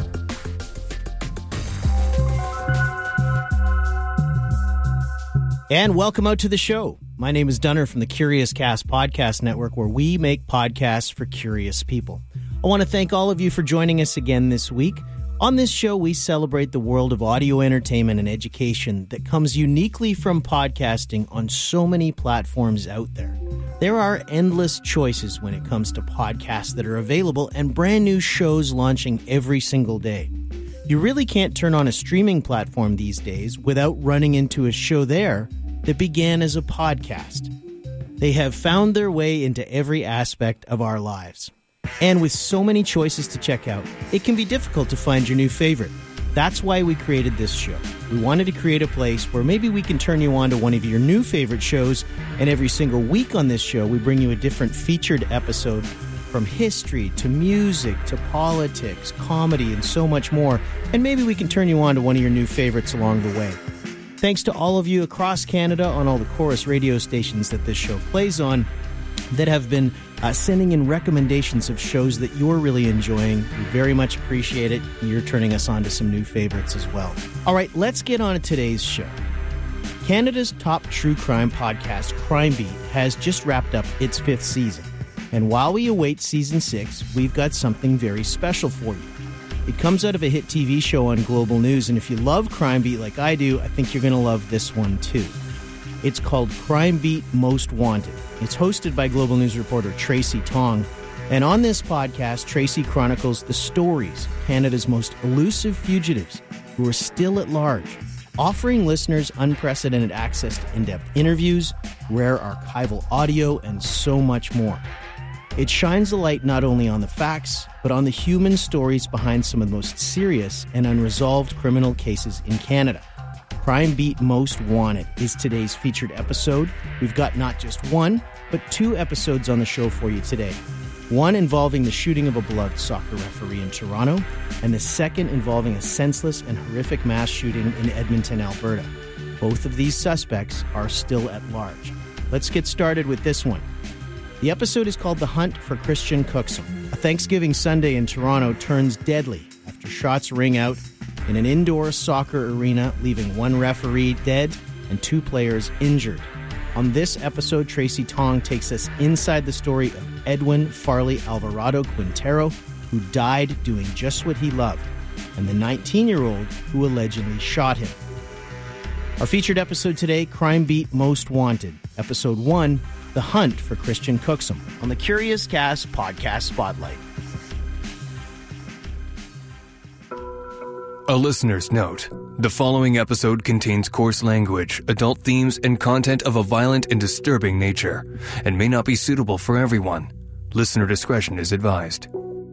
And welcome out to the show. My name is Dunner from the Curious Cast Podcast Network, where we make podcasts for curious people. I want to thank all of you for joining us again this week. On this show, we celebrate the world of audio entertainment and education that comes uniquely from podcasting on so many platforms out there. There are endless choices when it comes to podcasts that are available and brand new shows launching every single day. You really can't turn on a streaming platform these days without running into a show there that began as a podcast. They have found their way into every aspect of our lives. And with so many choices to check out, it can be difficult to find your new favorite. That's why we created this show. We wanted to create a place where maybe we can turn you on to one of your new favorite shows, and every single week on this show, we bring you a different featured episode from history to music to politics, comedy, and so much more. And maybe we can turn you on to one of your new favorites along the way. Thanks to all of you across Canada on all the Chorus radio stations that this show plays on that have been sending in recommendations of shows that you're really enjoying. We very much appreciate it. You're turning us on to some new favorites as well. All right, let's get on to today's show. Canada's top true crime podcast, Crime Beat, has just wrapped up its 5th season. And while we await Season 6, we've got something very special for you. It comes out of a hit TV show on Global News, and if you love Crime Beat like I do, I think you're going to love this one too. It's called Crime Beat Most Wanted. It's hosted by Global News reporter Tracy Tong, and on this podcast, Tracy chronicles the stories of Canada's most elusive fugitives who are still at large, offering listeners unprecedented access to in-depth interviews, rare archival audio, and so much more. It shines a light not only on the facts, but on the human stories behind some of the most serious and unresolved criminal cases in Canada. Crime Beat Most Wanted is today's featured episode. We've got not just one, but 2 episodes on the show for you today. One involving the shooting of a beloved soccer referee in Toronto, and the second involving a senseless and horrific mass shooting in Edmonton, Alberta. Both of these suspects are still at large. Let's get started with this one. The episode is called The Hunt for Christian Cookson. A Thanksgiving Sunday in Toronto turns deadly after shots ring out in an indoor soccer arena, leaving 1 referee dead and 2 players injured. On this episode, Tracy Tong takes us inside the story of Edwin Farley Alvarado Quintero, who died doing just what he loved, and the 19-year-old who allegedly shot him. Our featured episode today, Crime Beat Most Wanted, Episode 1, The Hunt for Christian Cookson, on the Curious Cast Podcast Spotlight. A listener's note. The following episode contains coarse language, adult themes, and content of a violent and disturbing nature, and may not be suitable for everyone. Listener discretion is advised.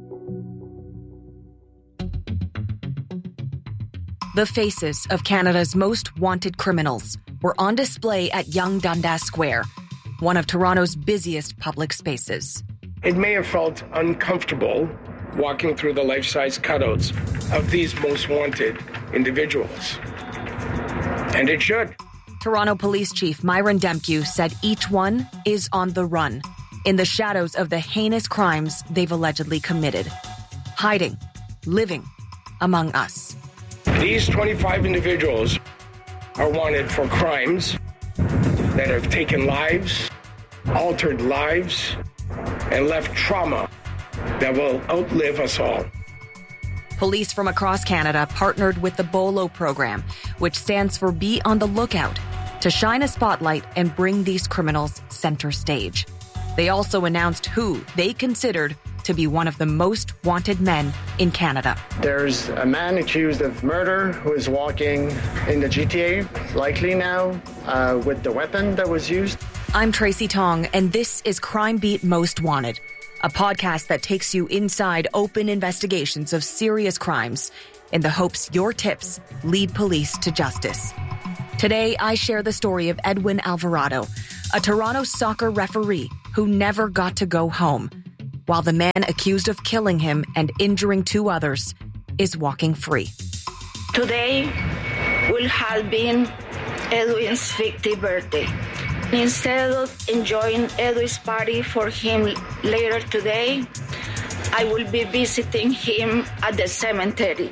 The faces of Canada's most wanted criminals were on display at Yonge Dundas Square, one of Toronto's busiest public spaces. It may have felt uncomfortable walking through the life-size cutouts of these most wanted individuals. And it should. Toronto Police Chief Myron Demkiw said each one is on the run, in the shadows of the heinous crimes they've allegedly committed, hiding, living among us. These 25 individuals are wanted for crimes that have taken lives, altered lives, and left trauma that will outlive us all. Police from across Canada partnered with the BOLO program, which stands for Be on the Lookout, to shine a spotlight and bring these criminals center stage. They also announced who they considered to be one of the most wanted men in Canada. There's a man accused of murder who is walking in the GTA, likely now, with the weapon that was used. I'm Tracy Tong, and this is Crime Beat Most Wanted, a podcast that takes you inside open investigations of serious crimes in the hopes your tips lead police to justice. Today, I share the story of Edwin Alvarado, a Toronto soccer referee who never got to go home, while the man accused of killing him and injuring 2 others is walking free. Today will have been Edwin's 50th birthday. Instead of enjoying Edwin's party for him later today, I will be visiting him at the cemetery.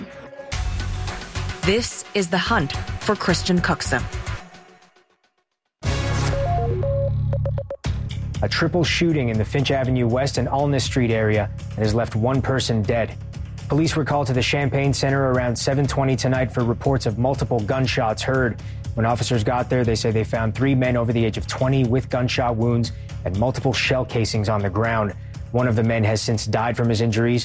This is The Hunt for Christian Cooksum. A triple shooting in the Finch Avenue West and Alness Street area has left 1 person dead. Police were called to the Champagne Center around 7:20 tonight for reports of multiple gunshots heard. When officers got there, they say they found 3 men over the age of 20 with gunshot wounds and multiple shell casings on the ground. One of the men has since died from his injuries.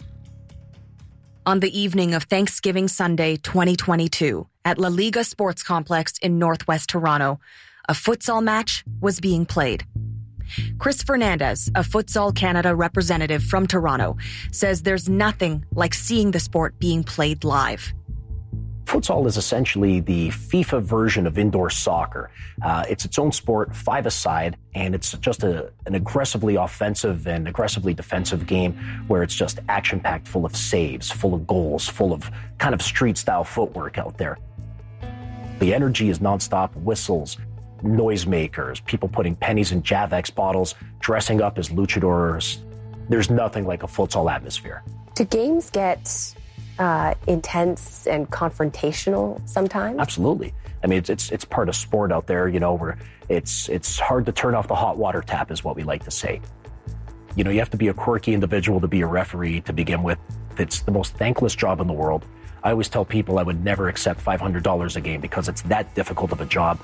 On the evening of Thanksgiving Sunday 2022, at La Liga Sports Complex in Northwest Toronto, a futsal match was being played. Chris Fernandez, a Futsal Canada representative from Toronto, says there's nothing like seeing the sport being played live. Futsal is essentially the FIFA version of indoor soccer. It's its own sport, 5-a-side, and it's just an aggressively offensive and aggressively defensive game where it's just action-packed, full of saves, full of goals, full of kind of street-style footwork out there. The energy is nonstop, whistles, noisemakers, people putting pennies in Javex bottles, dressing up as luchadors. There's nothing like a futsal atmosphere. Do games get intense and confrontational sometimes? Absolutely. I mean, it's part of sport out there, you know, where it's hard to turn off the hot water tap is what we like to say. You know, you have to be a quirky individual to be a referee to begin with. It's the most thankless job in the world. I always tell people I would never accept $500 a game because it's that difficult of a job.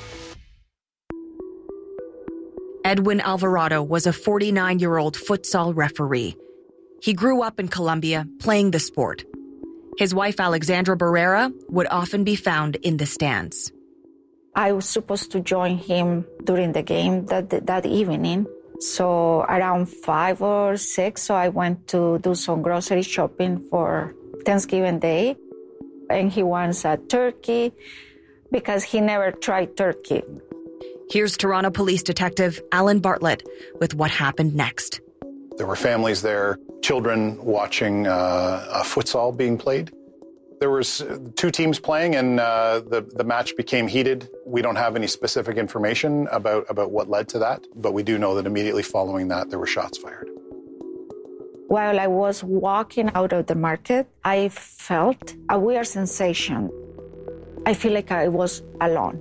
Edwin Alvarado was a 49-year-old futsal referee. He grew up in Colombia playing the sport. His wife, Alexandra Barrera, would often be found in the stands. I was supposed to join him during the game that evening. So around 5 or 6, so I went to do some grocery shopping for Thanksgiving Day. And he wants a turkey because he never tried turkey. Here's Toronto Police Detective Alan Bartlett with what happened next. There were families there, children watching a futsal being played. There was 2 teams playing, and the match became heated. We don't have any specific information about what led to that, but we do know that immediately following that, there were shots fired. While I was walking out of the market, I felt a weird sensation. I feel like I was alone.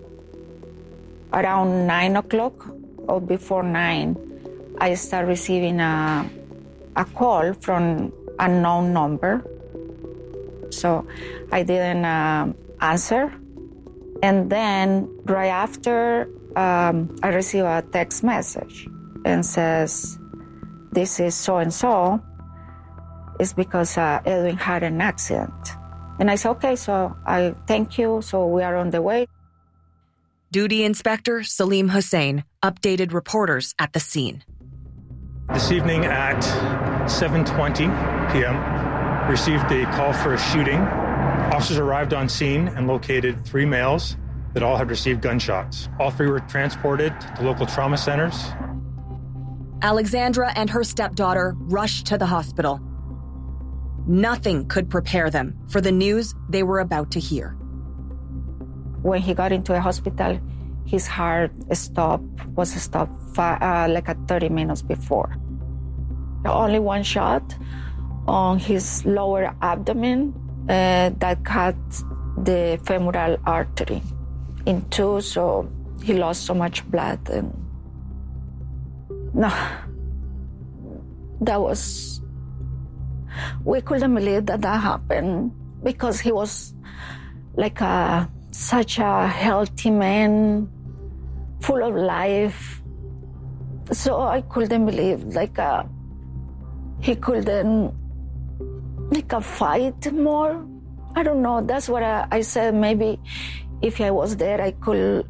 Around 9 o'clock or before 9, I started receiving a call from an unknown number. So I didn't answer. And then right after, I received a text message and says, "This is so-and-so." It's because Edwin had an accident. And I said, okay, so I thank you. So we are on the way. Duty Inspector Salim Hussein updated reporters at the scene. This evening at 7:20 p.m., received a call for a shooting. Officers arrived on scene and located 3 males that all had received gunshots. All 3 were transported to local trauma centers. Alexandra and her stepdaughter rushed to the hospital. Nothing could prepare them for the news they were about to hear. When he got into a hospital, his heart was stopped like 30 minutes before. Only 1 shot on his lower abdomen that cut the femoral artery in 2, so he lost so much blood. And no, that was we couldn't believe that happened because he was like such a healthy man, full of life. So I couldn't believe he couldn't fight more. I don't know. That's what I said. Maybe if I was there, I could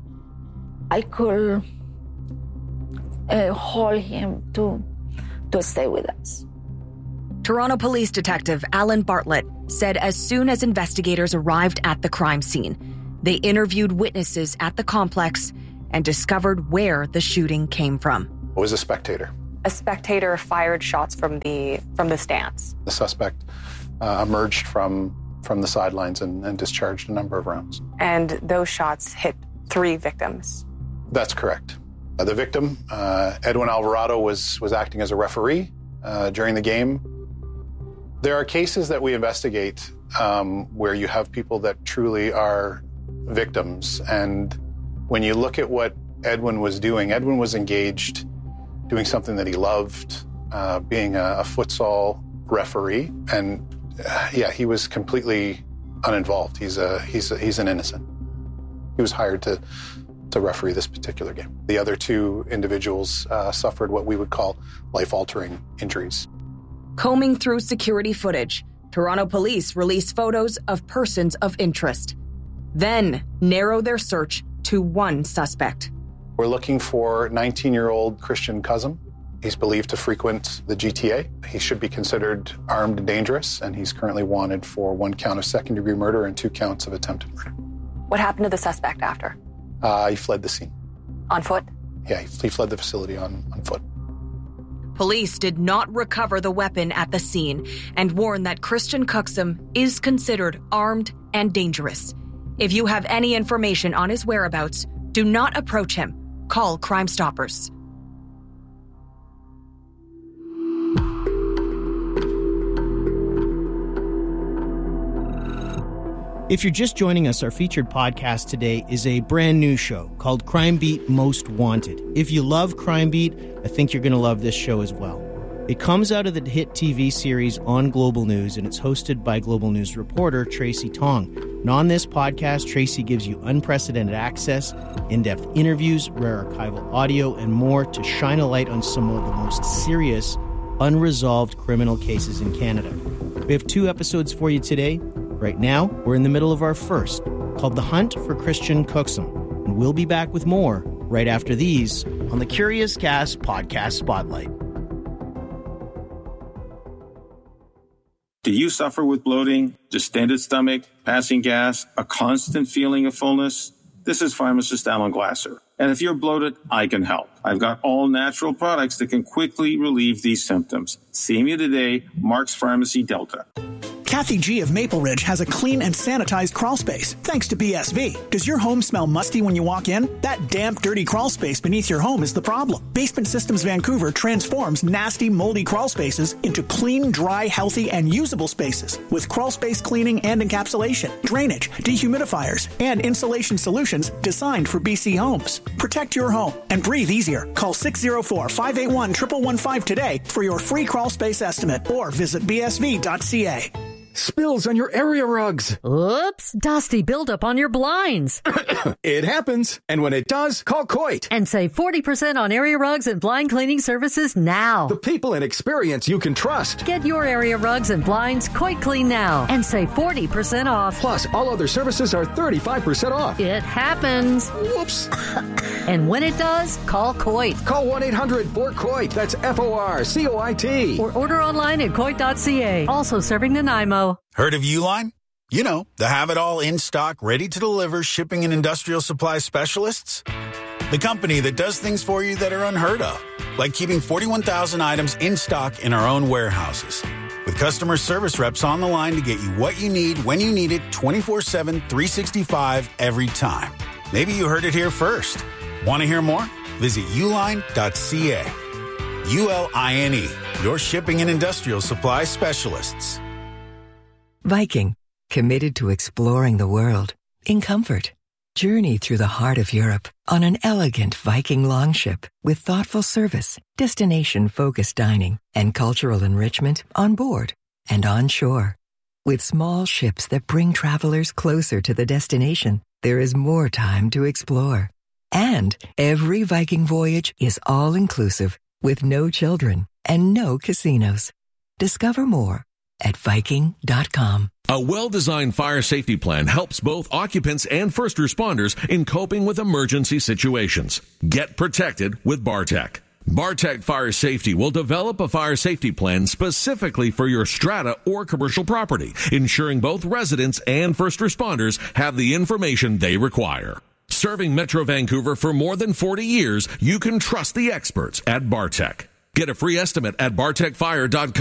hold him to stay with us. Toronto Police Detective Alan Bartlett said as soon as investigators arrived at the crime scene, they interviewed witnesses at the complex and discovered where the shooting came from. It was a spectator. A spectator fired shots from the stands. The suspect emerged from the sidelines and discharged a number of rounds. And those shots hit 3 victims. That's correct. The victim, Edwin Alvarado, was acting as a referee during the game. There are cases that we investigate where you have people that truly are victims. And when you look at what Edwin was doing, Edwin was engaged doing something that he loved, being a futsal referee. And he was completely uninvolved. He's an innocent. He was hired to referee this particular game. The other 2 individuals suffered what we would call life-altering injuries. Combing through security footage, Toronto police released photos of persons of interest, then narrow their search to one suspect. We're looking for 19-year-old Christian Cousin. He's believed to frequent the GTA. He should be considered armed and dangerous, and he's currently wanted for 1 count of second-degree murder and 2 counts of attempted murder. What happened to the suspect after? He fled the scene. On foot? Yeah, he fled the facility on foot. Police did not recover the weapon at the scene and warn that Christian Cuxum is considered armed and dangerous. If you have any information on his whereabouts, do not approach him. Call Crime Stoppers. If you're just joining us, our featured podcast today is a brand new show called Crime Beat Most Wanted. If you love Crime Beat, I think you're going to love this show as well. It comes out of the hit TV series on Global News, and it's hosted by Global News reporter Tracy Tong. And on this podcast, Tracy gives you unprecedented access, in-depth interviews, rare archival audio, and more to shine a light on some of the most serious, unresolved criminal cases in Canada. We have 2 episodes for you today. Right now, we're in the middle of our first, called The Hunt for Christian Cuxum, and we'll be back with more right after these on the Curious Cast Podcast Spotlight. Do you suffer with bloating, distended stomach, passing gas, a constant feeling of fullness? This is pharmacist Alan Glasser. And if you're bloated, I can help. I've got all natural products that can quickly relieve these symptoms. See me today, Mark's Pharmacy Delta. Kathy G. of Maple Ridge has a clean and sanitized crawl space, thanks to BSV. Does your home smell musty when you walk in? That damp, dirty crawl space beneath your home is the problem. Basement Systems Vancouver transforms nasty, moldy crawl spaces into clean, dry, healthy, and usable spaces with crawl space cleaning and encapsulation, drainage, dehumidifiers, and insulation solutions designed for BC homes. Protect your home and breathe easier. Call 604-581-1115 today for your free crawl space estimate or visit bsv.ca. Spills on your area rugs. Oops, dusty buildup on your blinds. It happens. And when it does, call Coit. And save 40% on area rugs and blind cleaning services now. The people and experience you can trust. Get your area rugs and blinds Coit Clean now and save 40% off. Plus, all other services are 35% off. It happens. Whoops. And when it does, call Coit. Call 1-800-4COIT. That's FORCOIT. Or order online at Coit.ca. Also serving Nanaimo. Heard of Uline? You know, the have-it-all in-stock, ready-to-deliver shipping and industrial supply specialists. The company that does things for you that are unheard of, like keeping 41,000 items in stock in our own warehouses. With customer service reps on the line to get you what you need when you need it 24/7, 365 every time. Maybe you heard it here first. Want to hear more? Visit uline.ca. ULINE, your shipping and industrial supply specialists. Viking, committed to exploring the world in comfort. Journey through the heart of Europe on an elegant Viking longship with thoughtful service, destination-focused dining, and cultural enrichment on board. and onshore. With small ships that bring travelers closer to the destination, there is more time to explore. And every Viking voyage is all-inclusive with no children and no casinos. Discover more at Viking.com. A well-designed fire safety plan helps both occupants and first responders in coping with emergency situations. Get protected with Bartec. Bartec Fire Safety will develop a fire safety plan specifically for your strata or commercial property, ensuring both residents and first responders have the information they require. Serving Metro Vancouver for more than 40 years, you can trust the experts at Bartec. Get a free estimate at bartecfire.com.